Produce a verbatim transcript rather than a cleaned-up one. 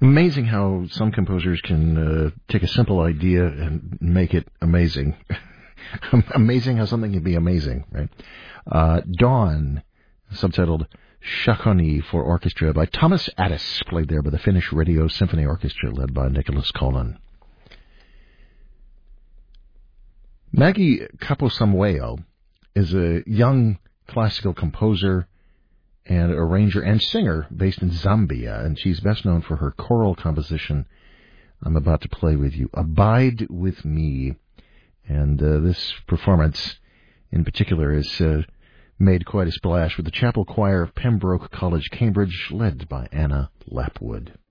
Amazing how some composers can uh, take a simple idea and make it amazing. Amazing how something can be amazing, right? Uh, Dawn, subtitled Shakoni for Orchestra by Thomas Addis, played there by the Finnish Radio Symphony Orchestra led by Nicholas Kolan. Maggie Kaposamweo is a young classical composer and arranger and singer based in Zambia, and she's best known for her choral composition I'm about to play with you, Abide With Me. And uh, this performance in particular has uh, made quite a splash with the Chapel Choir of Pembroke College, Cambridge, led by Anna Lapwood.